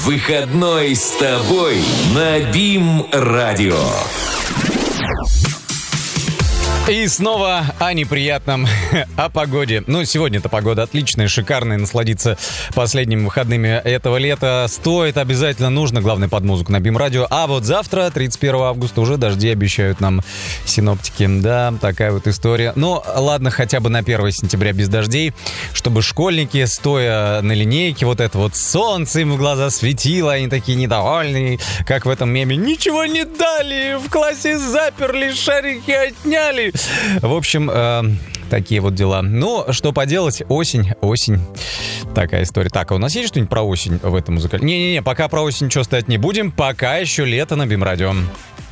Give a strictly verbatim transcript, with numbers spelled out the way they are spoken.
Выходной с тобой на БИМ-радио. И снова о неприятном, о погоде. Ну, сегодня-то погода отличная, шикарная, насладиться последними выходными этого лета стоит, обязательно нужно, главное, под музыку на БИМ-радио. А вот завтра, тридцать первого августа, уже дожди обещают нам синоптики. Да, такая вот история. Ну, ладно, хотя бы на первое сентября без дождей, чтобы школьники, стоя на линейке, вот это вот солнце им в глаза светило, они такие недовольные, как в этом меме. Ничего не дали, в классе заперли, шарики отняли. В общем, э, такие вот дела. Ну, что поделать, осень, осень. Такая история. Так, а у нас есть что-нибудь про осень в этом музыкальном? Не-не-не, пока про осень ничего ставить не будем, пока еще лето на БИМ-радио.